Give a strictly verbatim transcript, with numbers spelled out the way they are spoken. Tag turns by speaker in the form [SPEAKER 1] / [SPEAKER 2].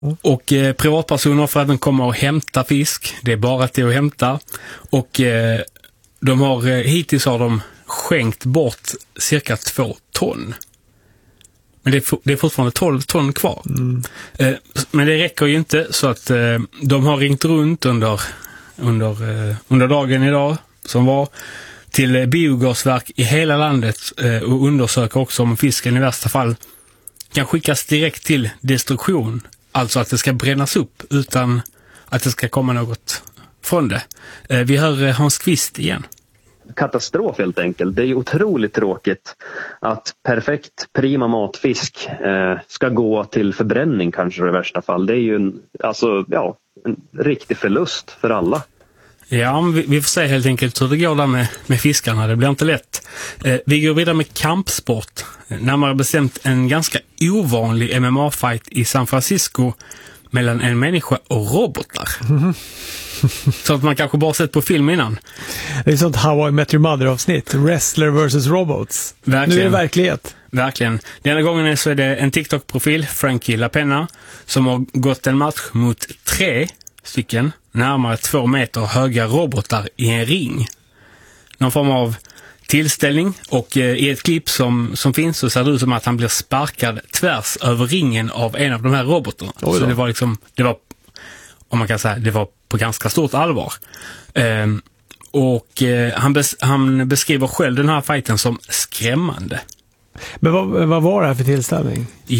[SPEAKER 1] Mm. Och eh, privatpersoner för att de kommer och hämta fisk. Det är bara till att hämta. Och eh, de har, eh, hittills har de skänkt bort cirka två ton. Men det är, det är fortfarande tolv ton kvar. Mm. Eh, men det räcker ju inte, så att eh, de har ringt runt under, under, eh, under dagen idag som var till eh, biogasverk i hela landet eh, och undersöker också om fisken i värsta fall kan skickas direkt till destruktion. Alltså att det ska brännas upp utan att det ska komma något från det. Eh, vi hör eh, Hans Kvist igen.
[SPEAKER 2] Katastrof helt enkelt. Det är ju otroligt tråkigt att perfekt prima matfisk eh, ska gå till förbränning kanske i värsta fall. Det är ju en, alltså, ja, en riktig förlust för alla.
[SPEAKER 1] Ja, vi, vi får se helt enkelt hur det går där med, med fiskarna. Det blir inte lätt. Eh, vi går vidare med kampsport. Närmare bestämt en ganska ovanlig M M A-fight i San Francisco mellan en människa och robotar. Mm. Så att man kanske bara sett på film innan.
[SPEAKER 3] Det är sånt How I Met Your Mother-avsnitt. Wrestler versus robots.
[SPEAKER 1] Verkligen.
[SPEAKER 3] Nu är det verklighet.
[SPEAKER 1] Verkligen. Denna gången så är det en TikTok-profil, Frankie LaPenna, som har gått en match mot tre stycken närmare två meter höga robotar i en ring. Någon form av tillställning, och eh, i ett klipp som, som finns så ser det ut som att han blir sparkad tvärs över ringen av en av de här robotarna. Så det var liksom, det var, om man kan säga, det var på ganska stort allvar. Eh, och eh, han, bes, han beskriver själv den här fighten som skrämmande.
[SPEAKER 3] Men vad, vad var det här för tillställning?